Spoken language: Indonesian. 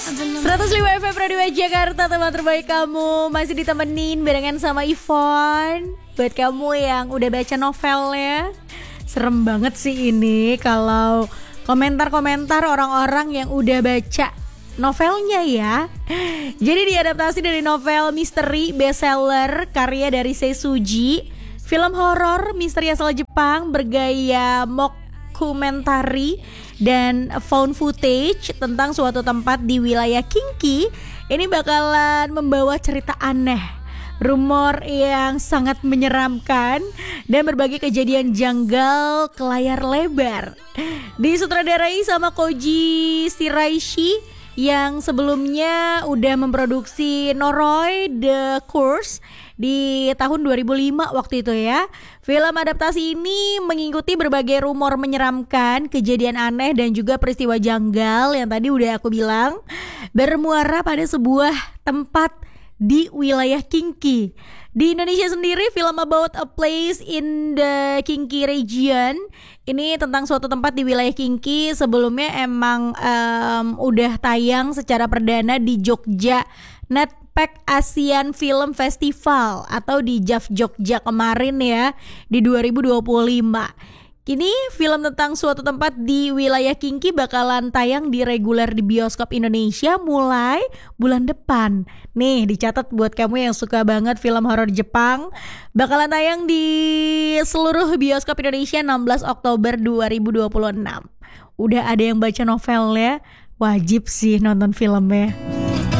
105 FM Radio Jakarta, teman terbaik kamu. Masih ditemenin barengan sama Ivon. Buat kamu yang udah baca novelnya, serem banget sih ini kalau komentar-komentar orang-orang yang udah baca novelnya ya. Jadi diadaptasi dari novel misteri bestseller karya dari Seisuji, film horor misteri asal Jepang bergaya mockumentary dan found footage tentang suatu tempat di wilayah Kinki. Ini bakalan membawa cerita aneh, rumor yang sangat menyeramkan, dan berbagai kejadian janggal ke layar lebar. Disutradarai sama Koji Shiraishi yang sebelumnya udah memproduksi Noroi The Curse di tahun 2005 waktu itu ya. Film adaptasi ini mengikuti berbagai rumor menyeramkan, kejadian aneh dan juga peristiwa janggal yang tadi udah aku bilang, bermuara pada sebuah tempat di wilayah Kinki. Di Indonesia sendiri, film About a Place in the Kinki Region ini tentang suatu tempat di wilayah Kinki. Sebelumnya emang udah tayang secara perdana di Jogja Netpack Asian Film Festival atau di JAF Jogja kemarin ya, di 2025. Kini film tentang suatu tempat di wilayah Kinki bakalan tayang di reguler di bioskop Indonesia mulai bulan depan. Nih dicatat buat kamu yang suka banget film horor Jepang, bakalan tayang di seluruh bioskop Indonesia 16 Oktober 2026. Udah ada yang baca novelnya, wajib sih nonton filmnya.